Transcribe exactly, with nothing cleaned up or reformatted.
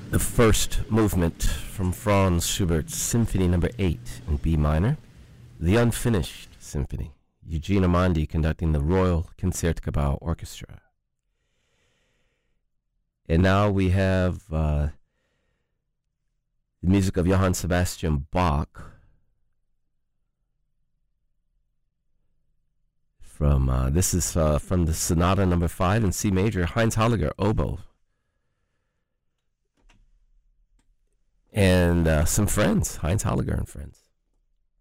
The first movement from Franz Schubert's Symphony Number Eight in B minor, the Unfinished Symphony. Eugene Amandi conducting the Royal Concertgebouw Orchestra. And now we have uh, the music of Johann Sebastian Bach from uh, this is uh, from the Sonata Number Five in C major. Heinz Holliger oboe. And uh, some friends, Heinz Holliger and friends.